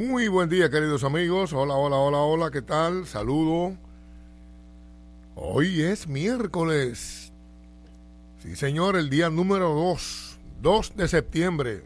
Muy buen día, queridos amigos. Hola, hola, hola, hola, ¿qué tal? Saludo. Hoy es miércoles. Sí, señor, el día número 2 de septiembre.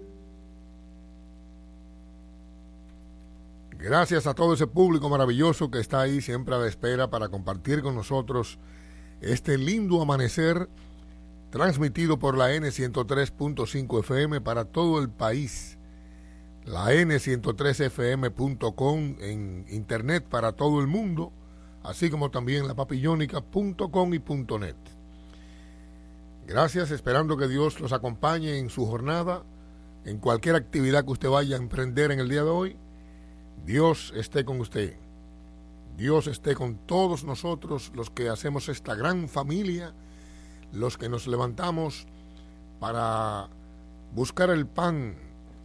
Gracias a todo ese público maravilloso que está ahí siempre a la espera para compartir con nosotros este lindo amanecer transmitido por la N103.5 FM para todo el país. La N103fm.com en internet para todo el mundo, así como también la papillónica.com y .net. Gracias, esperando que Dios los acompañe en su jornada, en cualquier actividad que usted vaya a emprender en el día de hoy. Dios esté con usted. Dios esté con todos nosotros, los que hacemos esta gran familia, los que nos levantamos para buscar el pan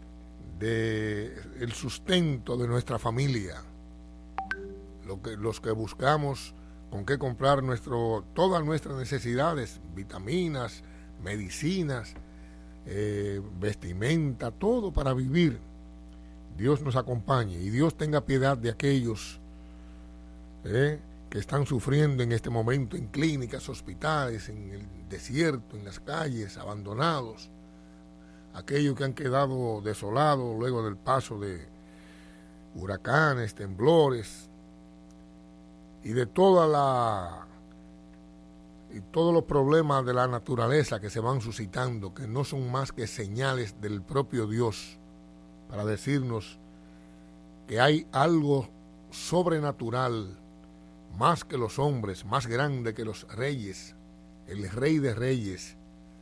el sustento de nuestra familia, los que buscamos con qué comprar todas nuestras necesidades, vitaminas, medicinas, vestimenta, todo para vivir. Dios nos acompañe y Dios tenga piedad de aquellos que están sufriendo en este momento en clínicas, hospitales, en el desierto, en las calles, abandonados. Aquellos que han quedado desolados luego del paso de huracanes, temblores y de todos los problemas de la naturaleza que se van suscitando, que no son más que señales del propio Dios para decirnos que hay algo sobrenatural, más que los hombres, más grande que los reyes, el Rey de Reyes.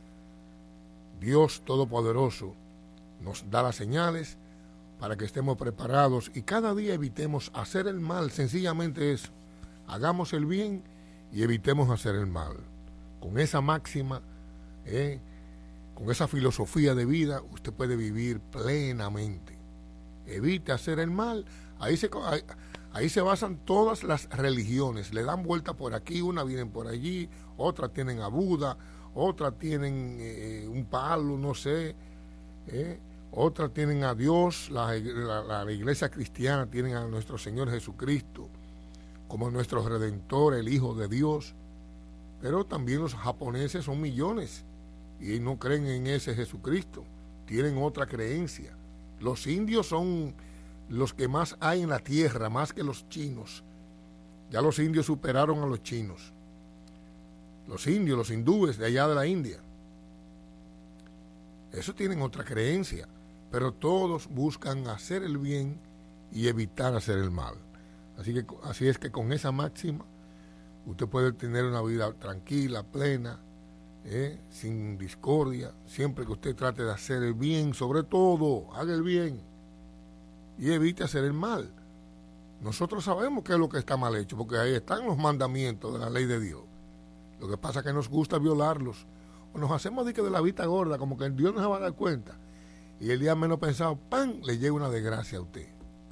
Dios Todopoderoso nos da las señales para que estemos preparados y cada día evitemos hacer el mal. Sencillamente eso, hagamos el bien y evitemos hacer el mal. Con esa máxima, con esa filosofía de vida, usted puede vivir plenamente. Evite hacer el mal. Ahí se basan todas las religiones. Le dan vuelta por aquí, una vienen por allí, otras tienen a Buda, otras tienen un palo, no sé, otras tienen a Dios. La iglesia cristiana tienen a nuestro Señor Jesucristo como nuestro Redentor, el Hijo de Dios. Pero también los japoneses son millones y no creen en ese Jesucristo, tienen otra creencia. Los indios son los que más hay en la tierra, más que los chinos. Ya los indios superaron a los chinos. Los indios, los hindúes de allá de la India. Eso tienen otra creencia, pero todos buscan hacer el bien y evitar hacer el mal. Así es que con esa máxima usted puede tener una vida tranquila, plena, sin discordia, siempre que usted trate de hacer el bien, sobre todo, haga el bien y evite hacer el mal. Nosotros sabemos qué es lo que está mal hecho, porque ahí están los mandamientos de la ley de Dios. Lo que pasa es que nos gusta violarlos, o nos hacemos de la vista gorda, como que Dios no se va a dar cuenta, y el día menos pensado, ¡pam!, le llega una desgracia a usted.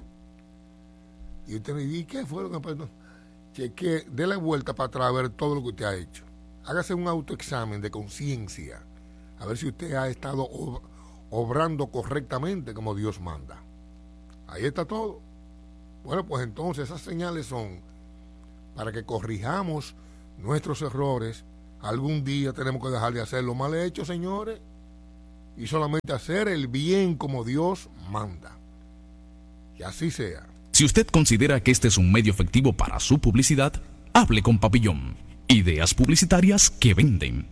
Y usted me dice, ¿y qué fue lo que pasó? Cheque, déle vuelta para atrás a ver todo lo que usted ha hecho. Hágase un autoexamen de conciencia, a ver si usted ha estado obrando correctamente como Dios manda. Ahí está todo. Bueno, pues entonces esas señales son para que corrijamos nuestros errores. Algún día tenemos que dejar de hacer lo mal hecho, señores, y solamente hacer el bien como Dios manda. Y así sea. Si usted considera que este es un medio efectivo para su publicidad, hable con Papillón. Ideas publicitarias que venden.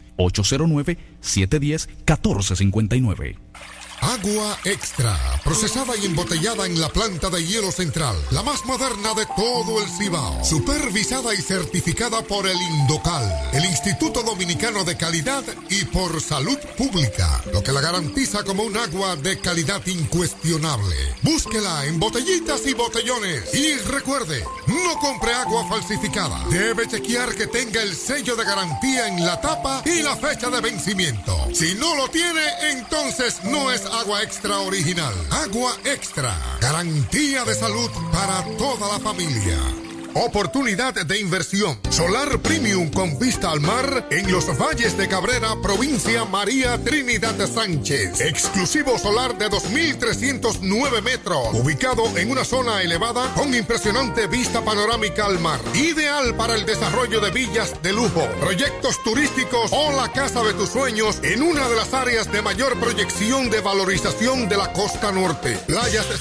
809-710-1459. Agua Extra, procesada y embotellada en la planta de hielo central, la más moderna de todo el Cibao, supervisada y certificada por el Indocal, el Instituto Dominicano de Calidad, y por Salud Pública, lo que la garantiza como un agua de calidad incuestionable. Búsquela en botellitas y botellones. Y recuerde, no compre agua falsificada. Debe chequear que tenga el sello de garantía en la tapa y la fecha de vencimiento. Si no lo tiene, entonces no es Agua Extra original. Agua Extra, garantía de salud para toda la familia. Oportunidad de inversión. Solar Premium con vista al mar en los Valles de Cabrera, provincia María Trinidad Sánchez. Exclusivo solar de 2.309 metros. Ubicado en una zona elevada con impresionante vista panorámica al mar. Ideal para el desarrollo de villas de lujo, proyectos turísticos o la casa de tus sueños en una de las áreas de mayor proyección de valorización de la costa norte. Playas